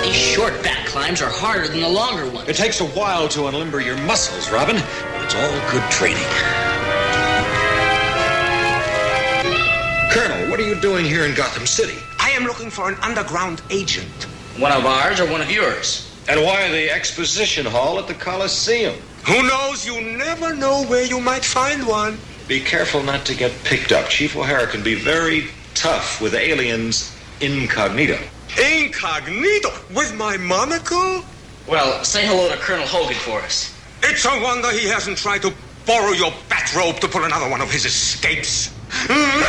These short back climbs are harder than the longer ones. It takes a while to unlimber your muscles, Robin. But it's all good training. Colonel, what are you doing here in Gotham City? I am looking for an underground agent. One of ours or one of yours? And why the exposition hall at the Coliseum? Who knows? You never know where you might find one. Be careful not to get picked up. Chief O'Hara can be very tough with aliens incognito. Incognito? With my monocle? Well, say hello to Colonel Hogan for us. It's a wonder he hasn't tried to borrow your bathrobe to pull another one of his escapes.